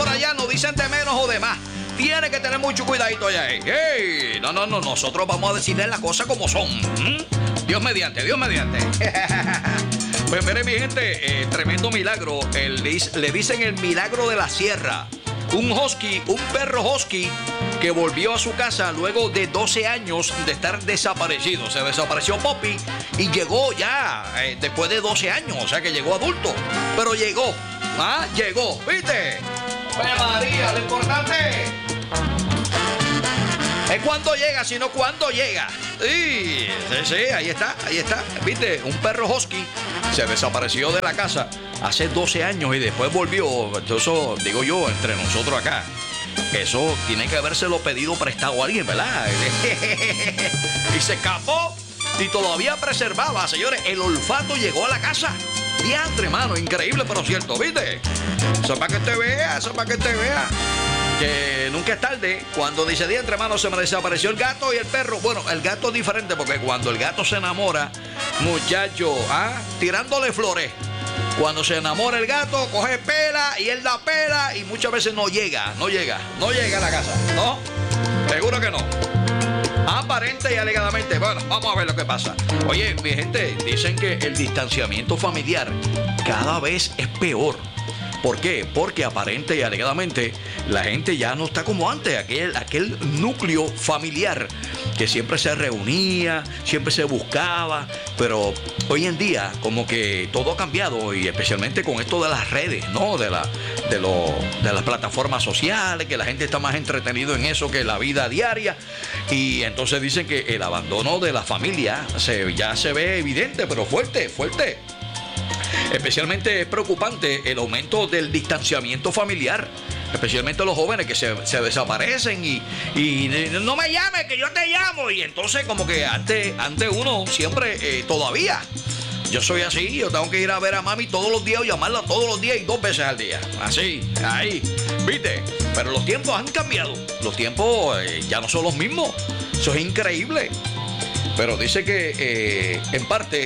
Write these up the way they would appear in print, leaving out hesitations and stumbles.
por allá nos dicen de menos o de más. Tiene que tener mucho cuidadito allá. Hey, no, nosotros vamos a decirles las cosas como son. Dios mediante. Pues mire, mi gente, tremendo milagro. Le dicen el milagro de la sierra. Un perro husky que volvió a su casa luego de 12 años de estar desaparecido. Se desapareció Poppy y llegó ya después de 12 años, o sea que llegó adulto. Pero llegó, ¿viste? ¡Ave María, lo importante! Es cuando llega, sino cuando llega. Sí, ahí está. ¿Viste? Un perro husky se desapareció de la casa hace 12 años y después volvió. Eso digo yo, entre nosotros acá. Eso tiene que habérselo pedido prestado a alguien, ¿verdad? Y se escapó y todavía preservaba, señores. El olfato llegó a la casa. Diantre, mano, increíble, pero cierto, ¿viste? Eso es para que te vea, Que nunca es tarde. Cuando dice diantre, mano, se me desapareció el gato y el perro. Bueno, el gato es diferente porque cuando el gato se enamora, muchacho, tirándole flores. Cuando se enamora el gato, coge pela y él da pela y muchas veces no llega a la casa, ¿no? Seguro que no. Aparente y alegadamente. Bueno, vamos a ver lo que pasa. Oye, mi gente, dicen que el distanciamiento familiar cada vez es peor. ¿Por qué? Porque aparente y alegadamente la gente ya no está como antes, aquel núcleo familiar que siempre se reunía, siempre se buscaba, pero hoy en día como que todo ha cambiado y especialmente con esto de las redes, ¿no? De las plataformas sociales, que la gente está más entretenido en eso que la vida diaria y entonces dicen que el abandono de la familia ya se ve evidente, pero fuerte. Especialmente es preocupante el aumento del distanciamiento familiar, especialmente los jóvenes que se desaparecen y no me llames, que yo te llamo. Y entonces como que antes uno siempre, todavía, yo soy así, yo tengo que ir a ver a mami todos los días o llamarla todos los días y 2 veces al día. Así, ahí, ¿viste? Pero los tiempos han cambiado, los tiempos ya no son los mismos, eso es increíble. Pero dice que en parte...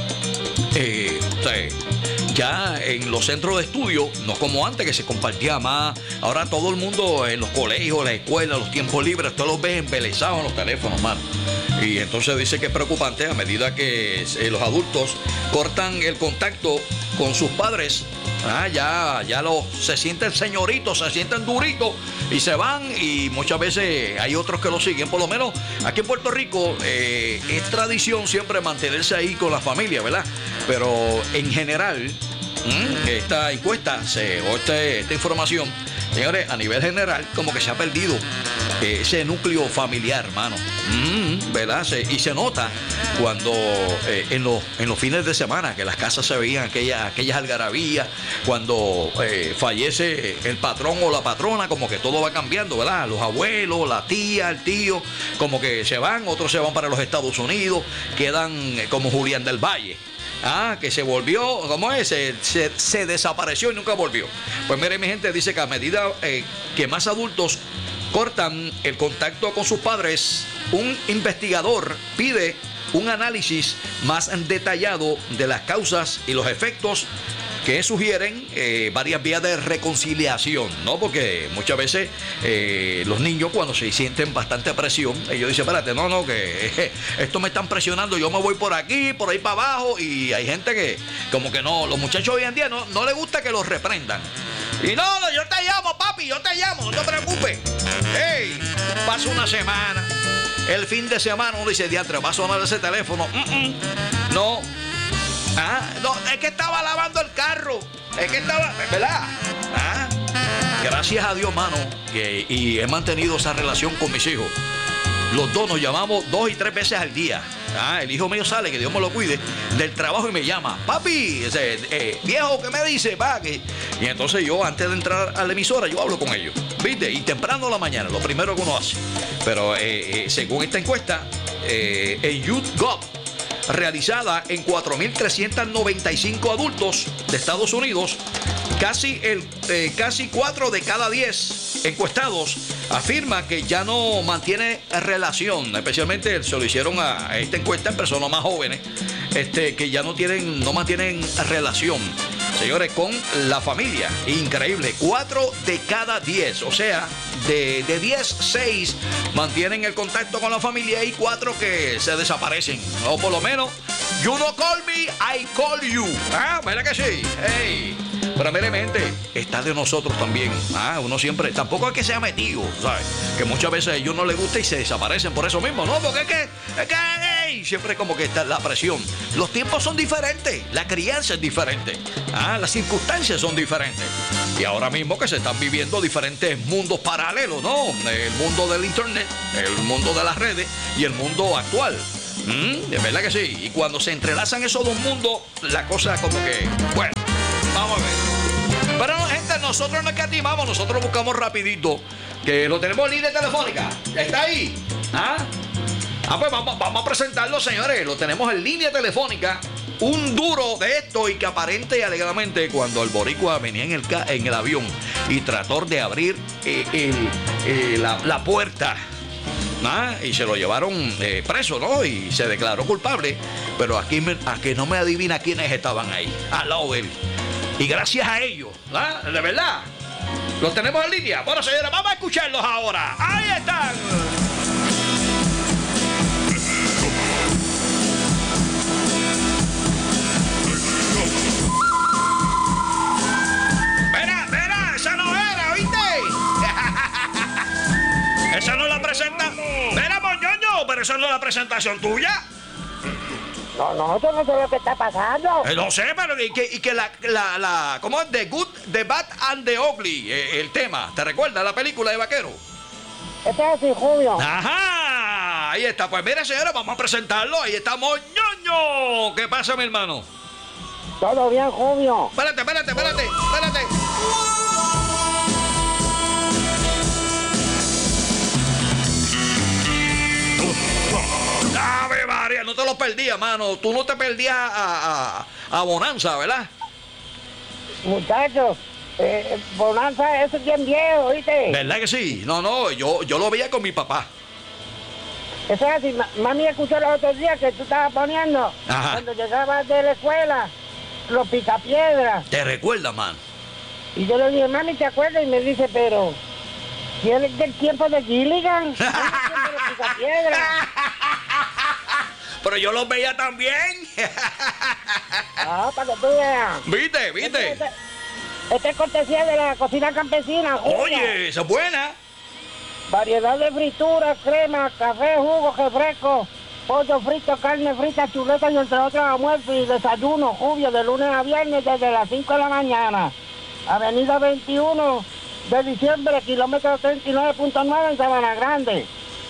ya en los centros de estudio, no como antes que se compartía más. Ahora todo el mundo en los colegios, las escuelas, los tiempos libres, todos los ves embelesados en los teléfonos, mano. Y entonces dice que es preocupante a medida que los adultos cortan el contacto con sus padres. Ya se sienten señoritos, se sienten duritos y se van, y muchas veces hay otros que lo siguen. Por lo menos aquí en Puerto Rico es tradición siempre mantenerse ahí con la familia, ¿verdad? Pero en general, esta encuesta esta información, señores, a nivel general, como que se ha perdido ese núcleo familiar, hermano. ¿Verdad? Y se nota cuando en los fines de semana, que las casas se veían aquellas algarabías, cuando fallece el patrón o la patrona, como que todo va cambiando, ¿verdad? Los abuelos, la tía, el tío, como que se van, otros se van para los Estados Unidos, quedan como Julián del Valle. Que se volvió, ¿cómo es? Se desapareció y nunca volvió. Pues mire, mi gente, dice que a medida que más adultos cortan el contacto con sus padres, un investigador pide un análisis más detallado de las causas y los efectos que sugieren varias vías de reconciliación, ¿no? Porque muchas veces los niños, cuando se sienten bastante presión, ellos dicen, espérate, no, que esto me están presionando, yo me voy por aquí, por ahí para abajo, y hay gente que como que no, los muchachos hoy en día no les gusta que los reprendan. Y no, yo te llamo, papi, yo te llamo, no te preocupes. Hey, pasa una semana, el fin de semana uno dice, diantre, va a sonar ese teléfono. No, es que estaba lavando el carro, ¿verdad? Gracias a Dios, mano, y he mantenido esa relación con mis hijos. Los dos nos llamamos 2 y 3 veces al día. El hijo mío sale, que Dios me lo cuide, del trabajo y me llama, papi, viejo, ¿qué me dice? Y entonces yo, antes de entrar a la emisora, yo hablo con ellos, ¿viste? Y temprano en la mañana, lo primero que uno hace. Pero según esta encuesta, en YouthGov, realizada en 4.395 adultos de Estados Unidos, casi 4 de cada 10 encuestados afirma que ya no mantiene relación. Especialmente se lo hicieron a esta encuesta en personas más jóvenes, que ya no mantienen relación señores, con la familia. Increíble. 4 de cada 10. O sea, de 10, 6 mantienen el contacto con la familia y 4 que se desaparecen. O por lo menos, you no call me, I call you. Ah, ¿verdad que sí? Hey. Pero meramente está de nosotros también. Uno siempre, tampoco es que sea metido, ¿sabes? Que muchas veces a ellos no les gusta y se desaparecen por eso mismo, ¿no? Porque es que hey, siempre como que está la presión. Los tiempos son diferentes, la crianza es diferente, las circunstancias son diferentes. Y ahora mismo que se están viviendo diferentes mundos paralelos, ¿no? El mundo del internet, el mundo de las redes y el mundo actual. De verdad que sí. Y cuando se entrelazan esos dos mundos, la cosa como que, bueno, vamos a ver. Pero gente, nosotros no escatimamos, nosotros buscamos rapidito, que lo tenemos en línea telefónica. ¿Está ahí? Pues vamos a presentarlo, señores. Lo tenemos en línea telefónica. Un duro de esto y que aparente y alegadamente cuando el boricua venía en el avión y trató de abrir la puerta, y se lo llevaron preso, ¿no? Y se declaró culpable. Pero aquí no me adivina quiénes estaban ahí, al lado de él. Y gracias a ellos, de verdad, los tenemos en línea. Bueno, señores, vamos a escucharlos ahora. Ahí están. Mira, esa no era, ¿oíste? Esa no es la presentación. Mira, Moñoño, pero esa no es la presentación tuya. No, yo no sé lo que está pasando. No sé, pero y que ¿cómo es? The Good, The Bad and The Ugly, el tema. ¿Te recuerdas la película de vaquero? Este es así, Julio. Ajá, ahí está. Pues mira, señora, vamos a presentarlo. Ahí está Moñoño. ¿Qué pasa, mi hermano? Todo bien, Julio. Espérate. ¡Ave María! No te lo perdías, mano. Tú no te perdías a Bonanza, ¿verdad? Muchachos, Bonanza es bien viejo, ¿oíste? ¿Verdad que sí? No, yo lo veía con mi papá. Eso es así. Mami escuchó los otros días que tú estabas poniendo. Ajá. Cuando llegabas de la escuela, los picapiedras. ¿Te recuerdas, man? Y yo le dije, mami, ¿te acuerdas? Y me dice, pero... ¿tienes del tiempo de Gilligan? ¿Tienes del tiempo de los picapiedras? Pero yo los veía también. Para que tú veas. ¿Viste? Esta es cortesía de la cocina campesina, Julio. Oye, esa es buena. Variedad de frituras, crema, café, jugo, refresco, pollo frito, carne frita, chuleta y entre otros almuerzos y desayuno, Julio, de lunes a viernes desde las 5 de la mañana. Avenida 21 de diciembre, kilómetro 39.9 en Sabana Grande.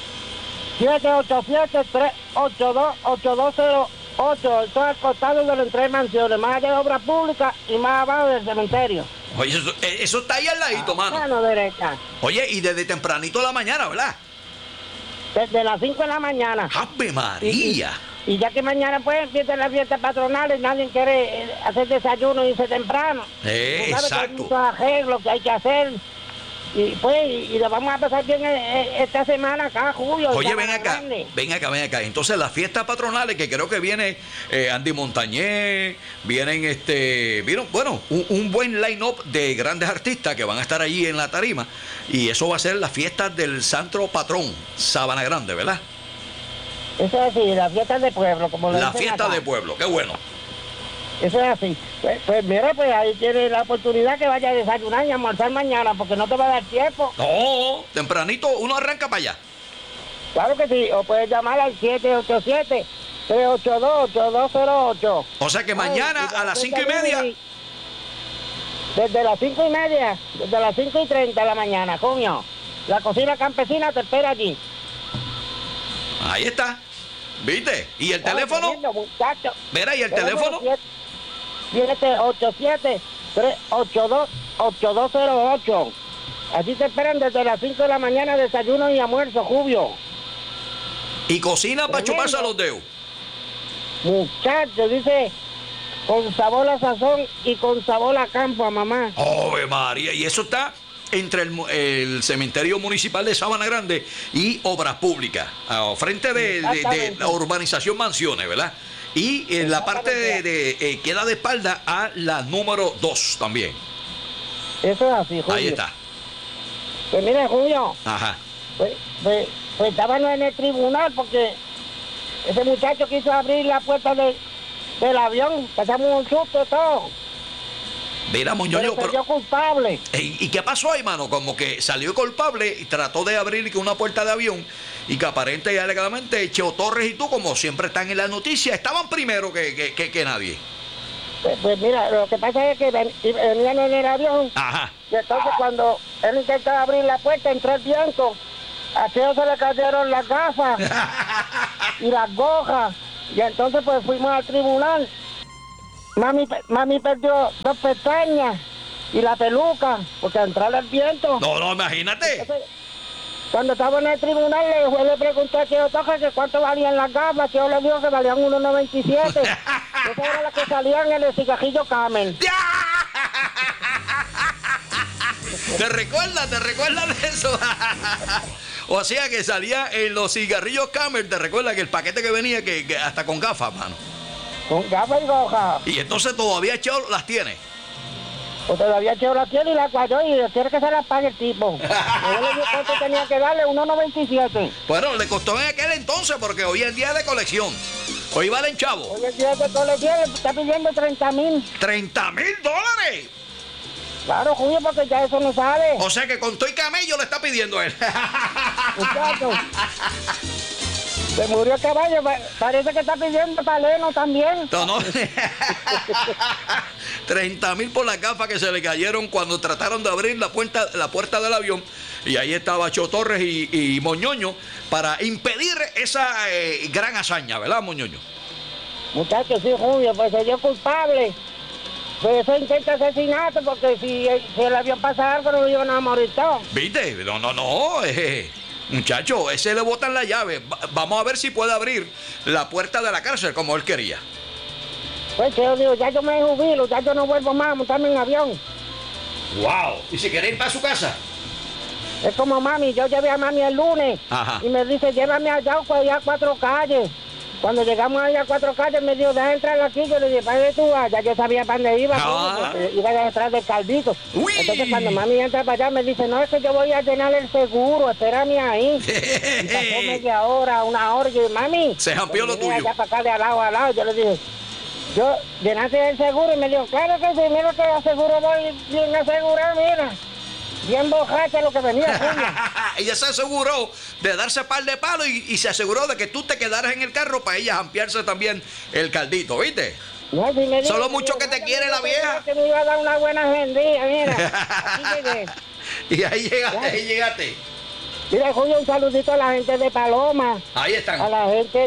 787-382-8208. Esto es al costado de las tres mansiones, más allá de obras públicas y más abajo del cementerio. Oye, eso está ahí al ladito, mano. Mano derecha. Oye, y desde tempranito a la mañana, ¿verdad? Desde las 5 de la mañana. ¡Ave María! Y ya que mañana pues empiezan las fiestas patronales, nadie quiere hacer desayuno y irse temprano. Exacto. Hay muchos arreglos que hay que hacer. Y pues, y lo vamos a pasar bien esta semana acá, Julio. Oye, ven acá. Entonces, las fiestas patronales, que creo que viene Andy Montañez, vienen un buen line-up de grandes artistas que van a estar allí en la tarima. Y eso va a ser las fiestas del santo patrón, Sabana Grande, ¿verdad? Eso es así, las fiestas de pueblo, como lo dicen La fiesta acá. de pueblo, qué bueno. Eso es así. Pues mira, pues ahí tienes la oportunidad que vaya a desayunar y almorzar mañana, porque no te va a dar tiempo. No, tempranito uno arranca para allá. Claro que sí, o puedes llamar al 787-382-8208. O sea que mañana a las 5:30. Desde las 5:30, desde las 5:30 de la mañana, coño. La cocina campesina te espera allí. Ahí está. ¿Viste? ¿Y el teléfono? Mira, ¿y el teléfono? 787-382-8208. Así te esperan desde las 5 de la mañana, desayuno y almuerzo, Julio. Y cocina para chuparse a los dedos. Muchachos, dice, con sabor a sazón y con sabor a campo, a mamá. ¡Ave María! Y eso está entre el cementerio municipal de Sabana Grande y Obras Públicas, frente de la urbanización Mansiones, ¿verdad? Y en la parte de queda de espalda a la número 2 también. Eso es así, Julio. Ahí está. Pues mire, Julio, Ajá. pues estábamos en el tribunal porque ese muchacho quiso abrir la puerta del avión, pasamos un susto y todo. Mira, Moñoño, Pero salió culpable. ¿Y qué pasó ahí, mano? Como que salió culpable y trató de abrir una puerta de avión y que aparente y alegadamente Cheo Torres y tú, como siempre están en las noticias, estaban primero que nadie. Pues mira, lo que pasa es que venían en el avión. Ajá. Y entonces cuando él intentaba abrir la puerta, entró el viento. A Cheo se le cayeron las gafas y las gojas. Y entonces pues fuimos al tribunal. Mami perdió 2 pestañas y la peluca, porque al entrar el viento. No, imagínate. Entonces, cuando estaba en el tribunal, el juez le preguntó a Cheo Torres que cuánto valían las gafas. Cheo le dijo que valían 1.97. Esas eran las que salían en el cigarrillo Camel. ¿Te recuerdas de eso? O sea que salía en los cigarrillos Camel. ¿Te recuerdas que el paquete que venía que hasta con gafas, mano? Con gafas y gojas. Y entonces todavía Cheo las tiene. Pues todavía Cheo la tiene y la guayó y quiere que se la pague el tipo. Yo le dije cuánto tenía que darle, 1.97. Bueno, le costó en aquel entonces porque hoy en día es de colección. Hoy valen chavo. Hoy el día de colección le está pidiendo 30.000. $30,000. Claro, Julio, porque ya eso no sale. O sea que con todo y camello le está pidiendo él. Muchachos. Se murió el caballo, parece que está pidiendo taleno también. No. 30,000 por las gafas que se le cayeron cuando trataron de abrir la puerta del avión. Y ahí estaba Cheo Torres y Moñoño para impedir esa gran hazaña, ¿verdad, Moñoño? Muchachos, sí, Julio, pues se dio culpable. Pues eso intenta asesinato, porque si el avión pasa algo, no lo iban a morir todos. ¿Viste? No. Muchacho, ese le botan la llave. Vamos a ver si puede abrir la puerta de la cárcel como él quería. Pues yo digo, ya yo me jubilo, ya yo no vuelvo más a montarme en avión. ¡Wow! ¿Y si quiere ir para su casa? Es como mami, yo llevé a mami el lunes. Ajá. Y me dice, llévame a Yauco, allá a 4 calles. Cuando llegamos allá a 4 calles, me dijo, deja entrar aquí. Yo le dije, ¿para dónde tú vas? Ya yo sabía para dónde iba. Iba a detrás del caldito. Uy. Entonces cuando mami entra para allá, me dice, no, es que yo voy a llenar el seguro, espérame ahí. Y pasó media hora, 1 hora, y yo, mami. Se jampió lo tuyo. Allá para acá de al lado a lado. Yo le dije, yo llenaste el seguro, y me dijo, claro que sí, mira que el seguro voy bien asegurado, mira. Bien borracha lo que venía, Julio. Ella se aseguró de darse par de palos y se aseguró de que tú te quedaras en el carro para ella ampliarse también el caldito, ¿viste? No, si me dijo, Solo mucho que te quiere la vieja. Que me iba a dar una buena vendida, mira. Así llegué. Y ahí llegaste. Mira, Julio, un saludito a la gente de Paloma. Ahí están. A la gente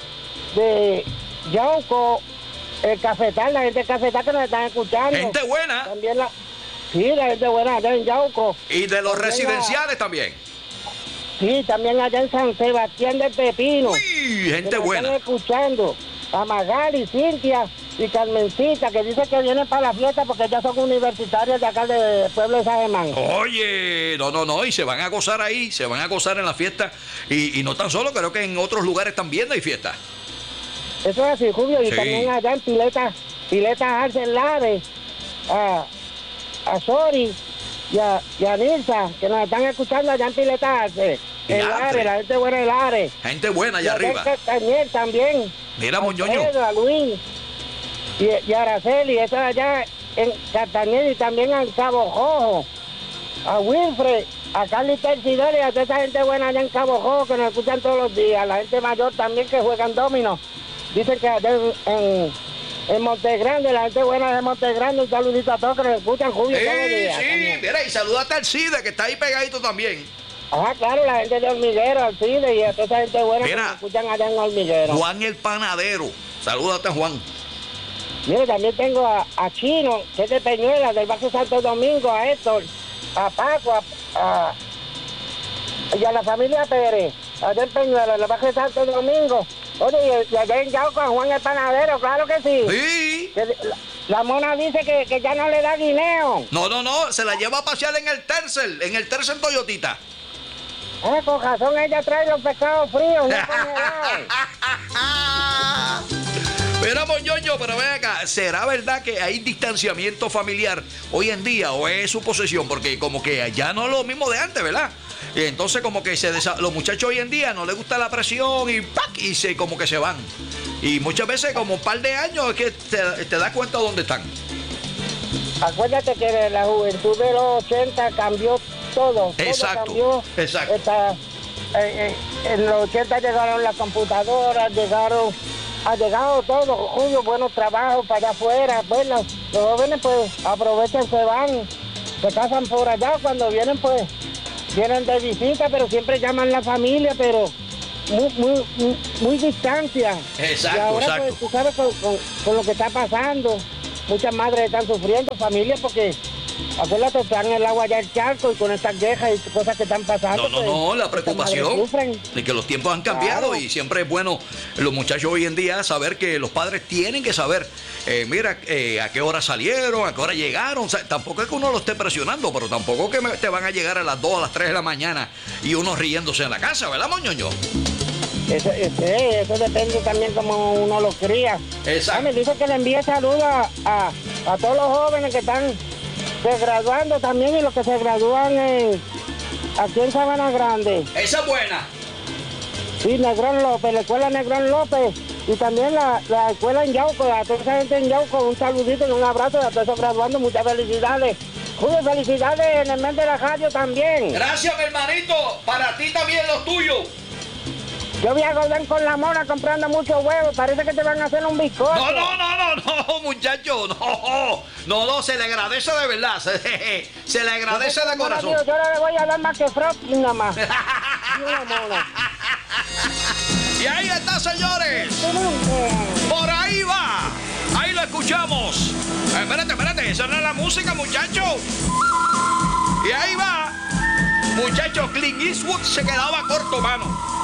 de Yauco, el Cafetal, la gente del Cafetal que nos están escuchando. Gente buena. También la gente buena allá en Yauco. Y de los también residenciales también. Sí, también allá en San Sebastián del Pepino. Uy, gente que nos buena. Están escuchando. A Magali, Cintia y Carmencita, que dice que vienen para la fiesta porque ya son universitarios de acá del pueblo de San Germán. Oye, no, y se van a gozar ahí, se van a gozar en la fiesta. Y no tan solo, creo que en otros lugares también hay fiesta. Eso es así, Julio. Y Sí. también allá en Pileta Arce Lares, a Sori y a Nilsa, que nos están escuchando allá en Pileta Arce. El Lares, la gente buena del Lares. Gente buena allá arriba. Castañer también. Mira, A Moñoño. Pedro, a Luis y a Araceli, eso allá en Castañer y también en Cabo Rojo. A Wilfred, a Carly Tercidor y a toda esa gente buena allá en Cabo Rojo que nos escuchan todos los días. La gente mayor también que juegan dominos. Dicen que allá en Montegrande, la gente buena de Montegrande, un saludito a todos que nos escuchan, Julio, todos los días. Sí, también. mira, y salúdate al CIDE, que está ahí pegadito también. Ah, claro, la gente de Hormiguero, Alcide y a toda esa gente buena Mira, que nos escuchan allá en Hormiguero. Juan el Panadero. Salúdate, Juan. Mire, también tengo a Chino, que es de Peñuela, del barrio Santo Domingo, a Héctor, a Paco, y a la familia Pérez, allá en Peñuela, del barrio Santo Domingo. Oye, y allá en Yauco, a Juan el Panadero, claro que sí. Sí. Que la mona dice que ya no le da guineo. No, se la lleva a pasear en el Tercel Toyotita. Con razón ella trae los pescados fríos, no congelados. Ñoño, pero ven acá, ¿será verdad que hay distanciamiento familiar hoy en día o es su posesión? Porque como que ya no es lo mismo de antes, ¿verdad? Y entonces como que los muchachos hoy en día no les gusta la presión y ¡pac! Y como que se van. Y muchas veces como un par de años es que te das cuenta de dónde están. Acuérdate que la juventud de los 80 cambió todo. Exacto. Todo cambió. Exacto. En los 80 llegaron las computadoras, ha llegado todo, Julio, buenos trabajos para allá afuera. Pues los jóvenes pues aprovechan, se van, se casan por allá, cuando vienen pues vienen de visita, pero siempre llaman la familia, pero muy distancia. Exacto, y ahora exacto. pues tú sabes con lo que está pasando, muchas madres están sufriendo, familias, porque acuérdate, están en el agua allá el charco y con estas quejas y cosas que están pasando. No, la preocupación de que los tiempos han cambiado. Claro. Y siempre es bueno los muchachos hoy en día saber que los padres tienen que saber, mira, a qué hora salieron, a qué hora llegaron. O sea, tampoco es que uno lo esté presionando, pero tampoco que te van a llegar a las 2, a las 3 de la mañana y uno riéndose en la casa, ¿verdad, Moñoño? Eso depende también como uno lo cría. Exacto. Me dice que le envíe saludos a todos los jóvenes que están se graduando también y los que se gradúan aquí en Sabana Grande. Esa es buena. Sí, Negrón López, la escuela Negrón López y también la escuela en Yauco, a toda esa gente en Yauco, un saludito y un abrazo a todos esos graduando, muchas felicidades. Julio, felicidades en el mes de la radio también. Gracias, mi hermanito, para ti también los tuyos. Yo voy a Golden con la mona comprando muchos huevos. Parece que te van a hacer un bizcocho. No, muchacho. No, se le agradece de verdad. Se le agradece de corazón. Yo no le voy a dar más que Frosty nada más. Una mona. Y ahí está, señores. Por ahí va. Ahí lo escuchamos. Espérate. Esa no es la música, muchacho. Y ahí va. Muchacho, Clint Eastwood se quedaba corto, mano.